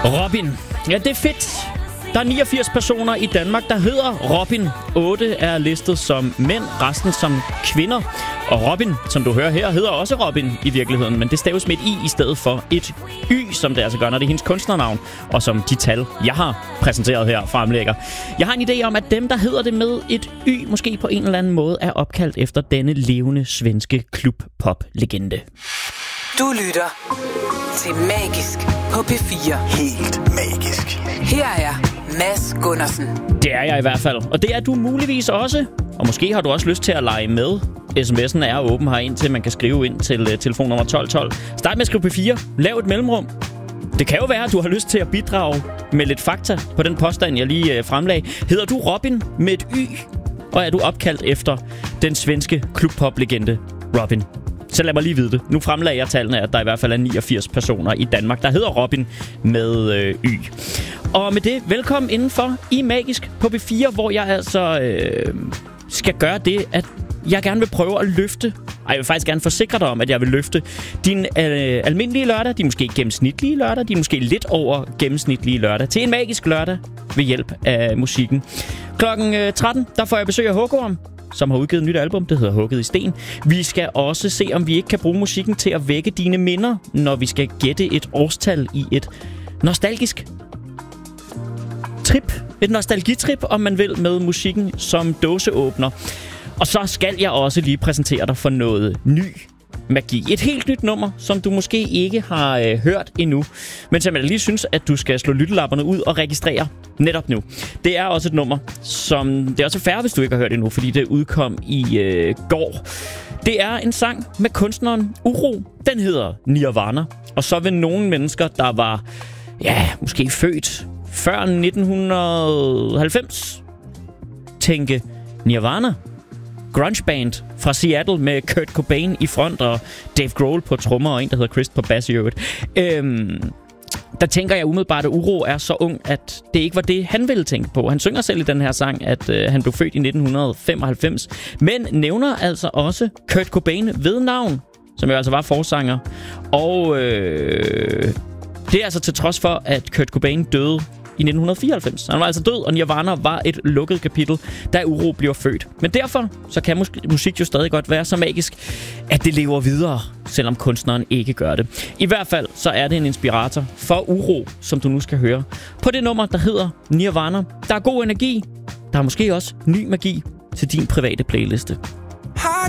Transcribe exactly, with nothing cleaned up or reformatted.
Robin. Ja, det er fedt. Der er niogfirs personer i Danmark, der hedder Robin. otte er listet som mænd, resten som kvinder. Og Robin, som du hører her, hedder også Robin i virkeligheden, men det staves med et i i stedet for et y, som det altså gør, når det er hendes kunstnernavn, og som de tal, jeg har præsenteret her, fremlægger. Jeg har en idé om, at dem, der hedder det med et y, måske på en eller anden måde er opkaldt efter denne levende svenske klub-pop-legende. Du lytter til Magisk på P fire. Helt magisk. Her er Mads Gundersen. Det er jeg i hvert fald, og det er du muligvis også. Og måske har du også lyst til at lege med. sms'en er åben her ind til, man kan skrive ind til uh, telefonnummer tolv tolv. Start med at skrive P fire. Lav et mellemrum. Det kan jo være, at du har lyst til at bidrage med lidt fakta på den påstand, jeg lige uh, fremlagde. Hedder du Robin med et y? Og er du opkaldt efter den svenske klub-pop-legende Robin? Så lad mig lige vide det. Nu fremlagde jeg tallene, at der i hvert fald er niogfirs personer i Danmark, der hedder Robin med øh, y. Og med det, velkommen indenfor i Magisk på P fire, hvor jeg altså øh, skal gøre det, at jeg gerne vil prøve at løfte. Ej, jeg vil faktisk gerne forsikre dig om, at jeg vil løfte din øh, almindelige lørdag, de måske gennemsnitlige lørdag, de måske lidt over gennemsnitlige lørdag, til en magisk lørdag ved hjælp af musikken. Klokken tretten, der får jeg besøg af Håkon, som har udgivet et nyt album, det hedder Hugget i Sten. Vi skal også se, om vi ikke kan bruge musikken til at vække dine minder, når vi skal gætte et årstal i et nostalgisk trip. Et nostalgitrip, om man vil, med musikken som dåseåbner. Og så skal jeg også lige præsentere dig for noget ny magi. Et helt nyt nummer, som du måske ikke har øh, hørt endnu, men som jeg lige synes, at du skal slå lyttelapperne ud og registrere netop nu. Det er også et nummer, som det er også fair, hvis du ikke har hørt endnu, fordi det udkom i øh, går. Det er en sang med kunstneren Uro. Den hedder Nirvana. Og så vil nogle mennesker, der var, ja, måske født før nitten halvfems, tænke Nirvana. Grunge-band fra Seattle med Kurt Cobain i front og Dave Grohl på trommer og en, der hedder Chris på bass i øvrigt. Øhm, der tænker jeg umiddelbart, at Uro er så ung, at det ikke var det, han ville tænke på. Han synger selv i den her sang, at øh, han blev født i nitten femoghalvfems, men nævner altså også Kurt Cobain ved navn, som jo altså var forsanger. Og øh, det er altså til trods for, at Kurt Cobain døde i nitten fireoghalvfems. Han var altså død, og Nirvana var et lukket kapitel, da Uro bliver født. Men derfor så kan mus- musik jo stadig godt være så magisk, at det lever videre, selvom kunstneren ikke gør det. I hvert fald så er det en inspirator for Uro, som du nu skal høre på det nummer, der hedder Nirvana. Der er god energi. Der er måske også ny magi til din private playliste.